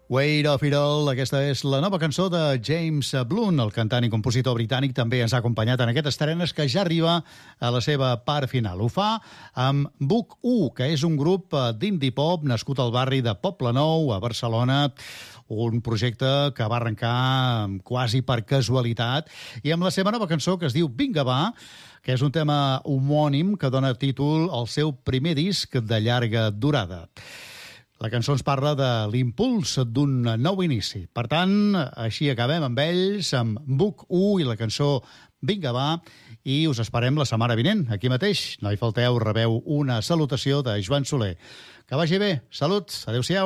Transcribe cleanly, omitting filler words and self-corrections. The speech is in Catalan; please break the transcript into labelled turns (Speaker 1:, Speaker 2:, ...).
Speaker 1: Weight of It All, aquesta és la nova cançó de James Blunt, el cantant i compositor britànic, també ens ha acompanyat en aquest estrenes que ja arriba a la seva part final. Ho fa amb Book U, que és un grup d'indie pop nascut al barri de Poblenou, a Barcelona, un projecte que va arrencar quasi per casualitat, i amb la seva nova cançó que es diu Vinga va, que és un tema homònim que dona títol al seu primer disc de llarga durada. La cançó ens parla de l'impuls d'un nou inici. Per tant, així acabem amb ells, amb Book U i la cançó Vinga va, i us esperem la setmana vinent, aquí mateix. No hi falteu, rebeu una salutació de Joan Soler. Que vagi bé, salut, adéu-siau.